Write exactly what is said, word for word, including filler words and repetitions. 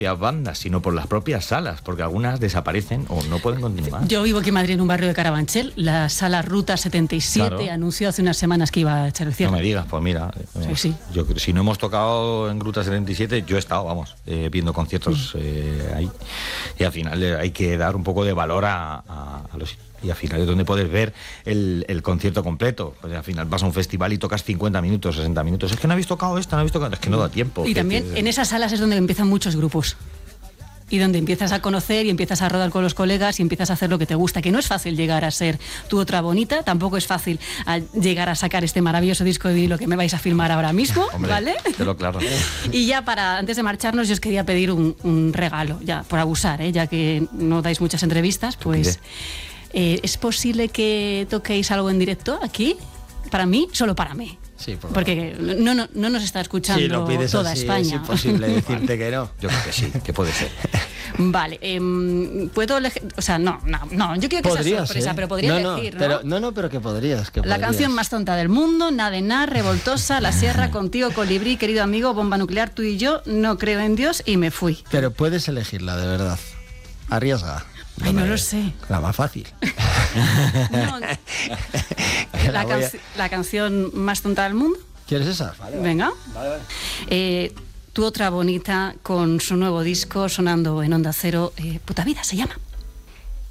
bandas, sino por las propias salas, porque algunas desaparecen o no pueden continuar. Yo vivo aquí en Madrid, en un barrio de Carabanchel. La sala Ruta setenta y siete claro. anunció hace unas semanas que iba a echar el cierre. No me digas, pues mira, sí, sí. Yo, si no hemos tocado en Ruta setenta y siete, yo he estado, vamos, eh, viendo conciertos eh, ahí, y al final eh, hay que dar un poco de valor a, a, a los... Y al final es donde puedes ver el, el concierto completo. Pues al final vas a un festival y tocas cincuenta minutos, sesenta minutos. Es que no habéis tocado esto, no habéis tocado... Es que no da tiempo. Y también que... en esas salas es donde empiezan muchos grupos. Y donde empiezas a conocer y empiezas a rodar con los colegas y empiezas a hacer lo que te gusta. Que no es fácil llegar a ser Tu Otra Bonita. Tampoco es fácil a llegar a sacar este maravilloso disco de vinilo que me vais a filmar ahora mismo. Hombre, ¿vale? Te lo claro. Y ya para, antes de marcharnos, yo os quería pedir un, un regalo. Ya, por abusar, ¿eh? Ya que no dais muchas entrevistas, pues... Eh, ¿Es posible que toquéis algo en directo aquí? Para mí, solo para mí. Sí, por porque no, no, no nos está escuchando sí, lo pides toda así, España. Es imposible decirte que no. Yo creo que sí, que puede ser. Vale, eh, puedo elegir, o sea, no, no, no, yo quiero que podrías, sea sorpresa, ¿eh? pero podría no, elegir, no, ¿no? Pero, no, no, pero que podrías, que La podrías. canción más tonta del mundo, Nada de nada, Revoltosa, La Sierra, Contigo, Colibrí, Querido amigo, Bomba nuclear, Tú y yo, No creo en Dios y me fui. Pero puedes elegirla, de verdad. Arriesga. Ay, no, no lo sé. La más fácil. No, la, la, can a... la canción más tonta del mundo. ¿Quieres esa? Vale, Venga. Vale, vale. Eh, Tu Otra Bonita, con su nuevo disco sonando en Onda Cero, eh, Puta Vida se llama.